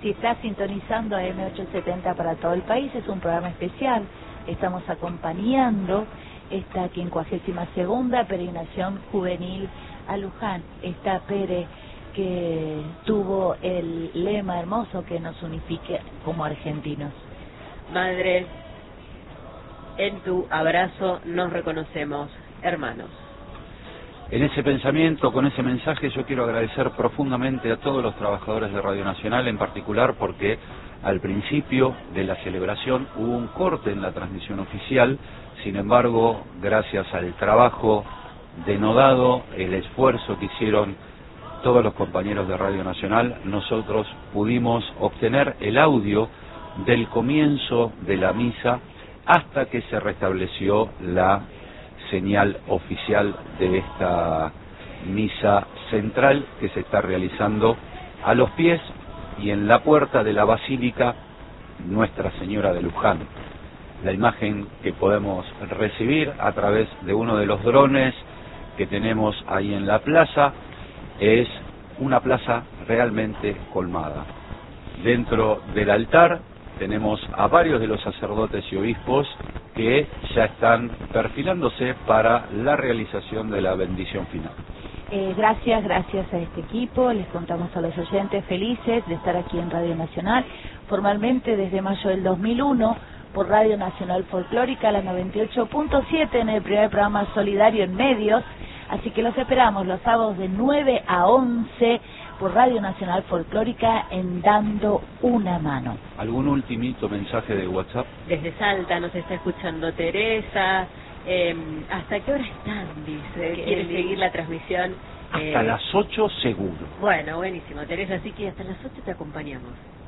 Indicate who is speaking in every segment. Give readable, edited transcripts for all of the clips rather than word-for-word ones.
Speaker 1: Si está sintonizando a M870 para todo el país, es un programa especial. Estamos acompañando esta 52ª peregrinación juvenil a Luján. Está Pere, que tuvo el lema hermoso que nos unifique como argentinos.
Speaker 2: Madre, en tu abrazo nos reconocemos hermanos.
Speaker 3: En ese pensamiento, con ese mensaje, yo quiero agradecer profundamente a todos los trabajadores de Radio Nacional, en particular porque al principio de la celebración hubo un corte en la transmisión oficial. Sin embargo, gracias al trabajo denodado, el esfuerzo que hicieron todos los compañeros de Radio Nacional, nosotros pudimos obtener el audio del comienzo de la misa hasta que se restableció la señal oficial de esta misa central que se está realizando a los pies y en la puerta de la Basílica Nuestra Señora de Luján. La imagen que podemos recibir a través de uno de los drones que tenemos ahí en la plaza es una plaza realmente colmada. Dentro del altar tenemos a varios de los sacerdotes y obispos que ya están perfilándose para la realización de la bendición final.
Speaker 1: Gracias a este equipo. Les contamos a los oyentes felices de estar aquí en Radio Nacional, formalmente desde mayo del 2001, por Radio Nacional Folclórica, la 98.7, en el primer programa solidario en medios. Así que los esperamos los sábados de 9 a 11 por Radio Nacional Folclórica en Dando una Mano.
Speaker 3: ¿Algún ultimito mensaje de WhatsApp?
Speaker 2: Desde Salta nos está escuchando Teresa. ¿Hasta qué hora están? Dice. ¿Quiere seguir la transmisión?
Speaker 3: Hasta las 8 seguro.
Speaker 2: Bueno, buenísimo, Teresa, así que hasta las 8 te acompañamos.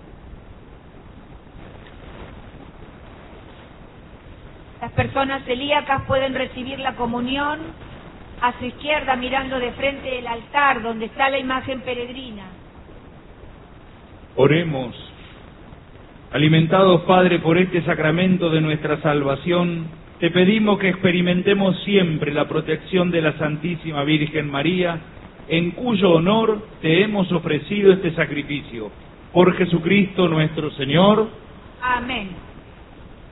Speaker 4: Las personas celíacas pueden recibir la comunión a su izquierda, mirando de frente el altar donde está la imagen peregrina.
Speaker 5: Oremos. Alimentados, Padre, por este sacramento de nuestra salvación, te pedimos que experimentemos siempre la protección de la Santísima Virgen María, en cuyo honor te hemos ofrecido este sacrificio. Por Jesucristo nuestro Señor.
Speaker 4: Amén.